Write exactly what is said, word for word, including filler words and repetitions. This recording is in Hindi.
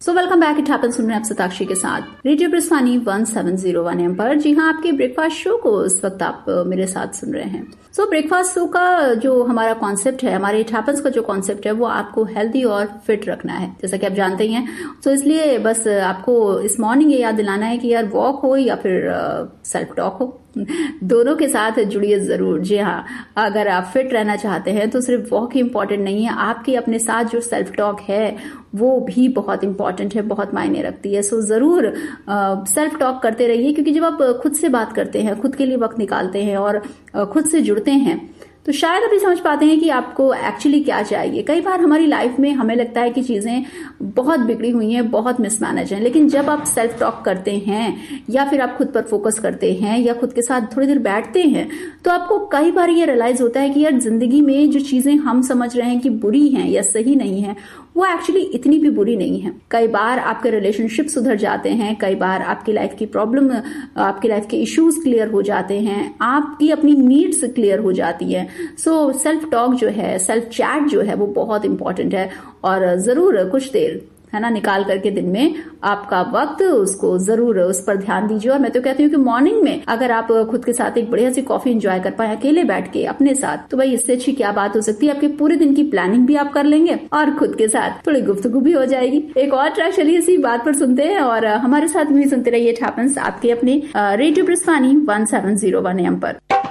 So welcome back. It happens सुन रहे हैं आप सताक्षी के साथ radio ब्रिस्वानी one seven zero one M पर। जी हाँ, आपके ब्रेकफास्ट शो को इस वक्त आप मेरे साथ सुन रहे हैं। सो so, ब्रेकफास्ट शो का जो हमारा कॉन्सेप्ट है, हमारे इट हैपेंस का जो कॉन्सेप्ट है, वो आपको हेल्दी और फिट रखना है, जैसा कि आप जानते ही हैं। सो so, इसलिए बस आपको इस मॉर्निंग ये याद दिलाना है कि यार वॉक हो या फिर सेल्फ टॉक हो, दोनों के साथ जुड़िए जरूर। जी हाँ, अगर आप फिट रहना चाहते हैं तो सिर्फ वॉक ही इंपॉर्टेंट नहीं है, आपके अपने साथ जो सेल्फ टॉक है वो भी बहुत इंपॉर्टेंट है, बहुत मायने रखती है। सो जरूर सेल्फ टॉक करते रहिए, क्योंकि जब आप खुद से बात करते हैं, खुद के लिए वक्त निकालते हैं और खुद से जुड़ते हैं, तो शायद अभी समझ पाते हैं कि आपको एक्चुअली क्या चाहिए। कई बार हमारी लाइफ में हमें लगता है कि चीजें बहुत बिगड़ी हुई हैं, बहुत मिसमैनेज हैं, लेकिन जब आप सेल्फ टॉक करते हैं या फिर आप खुद पर फोकस करते हैं या खुद के साथ थोड़ी देर बैठते हैं, तो आपको कई बार ये रियलाइज होता है कि यार जिंदगी में जो चीजें हम समझ रहे हैं कि बुरी हैं या सही नहीं है, वो एक्चुअली इतनी भी बुरी नहीं है। कई बार आपके रिलेशनशिप सुधर जाते हैं, कई बार आपकी लाइफ की प्रॉब्लम, आपकी लाइफ के इश्यूज क्लियर हो जाते हैं, आपकी अपनी नीड्स क्लियर हो जाती है। सो सेल्फ टॉक जो है, सेल्फ चैट जो है, वो बहुत इंपॉर्टेंट है। और जरूर कुछ देर है ना निकाल करके दिन में आपका वक्त, उसको जरूर उस पर ध्यान दीजिए। और मैं तो कहती हूँ कि मॉर्निंग में अगर आप खुद के साथ एक बढ़िया सी कॉफी एंजॉय कर पाए अकेले बैठ के अपने साथ, तो भाई इससे अच्छी क्या बात हो सकती है। आपके पूरे दिन की प्लानिंग भी आप कर लेंगे और खुद के साथ थोड़ी गुफ्तगू भी हो जाएगी। एक और ट्रैक चलिए इसी बात पर सुनते हैं और हमारे साथ भी सुनते रहिए इट हैपेंस आपके अपने radio ब्रिस्वानी one seven zero one M पर।